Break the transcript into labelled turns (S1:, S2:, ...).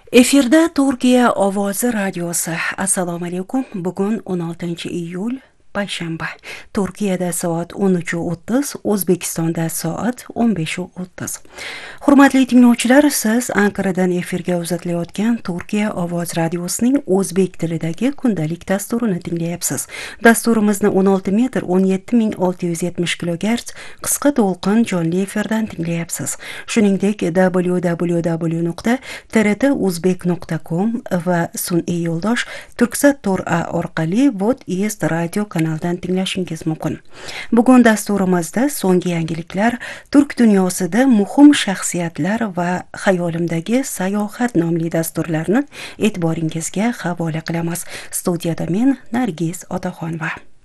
S1: Efirda Turkiya ovozi radiosi. Assalomu alaykum. Bugun 16-iyul payshanba. Turkiyada soat 13:30, O'zbekistonda soat 15:30. Hurmatli tinglovchilar, siz Anqaradan efirga uzatilayotgan Turkiya ovoz radiosining o'zbek tilidagi kundalik dasturini tinglayapsiz. Dasturimizni 16 metr 17670 kHz qisqa to'lqin jonli efirdan tinglayapsiz. Shuningdek, www.trtuzbek.com va sun'iy yo'ldosh Turksat.a orqali Vodest radio kanalidan tinglashingiz mumkin. Bugun dasturimizda so'nggi yangiliklar, turk dunyosida muhim shaxsiyatlar va xayolimdagi sayohat nomli dasturlarni e'tiboringizga havola qilamiz. Studiyada men Nargiz Otaxonova.